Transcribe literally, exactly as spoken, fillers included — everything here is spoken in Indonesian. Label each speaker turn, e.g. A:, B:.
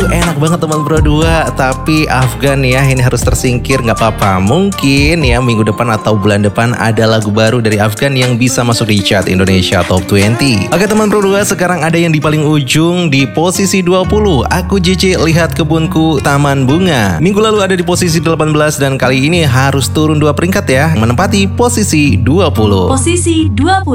A: Aduh enak banget teman Pro dua. Tapi Afgan ya ini harus tersingkir, nggak apa-apa. Mungkin ya minggu depan atau bulan depan ada lagu baru dari Afgan yang bisa masuk di chart Indonesia Top dua puluh. Oke teman Pro dua, sekarang ada yang di paling ujung di posisi dua puluh. Aku J C Lihat Kebunku Taman Bunga. Minggu lalu ada di posisi delapan belas dan kali ini harus turun dua peringkat ya, menempati posisi dua puluh.
B: Posisi dua puluh.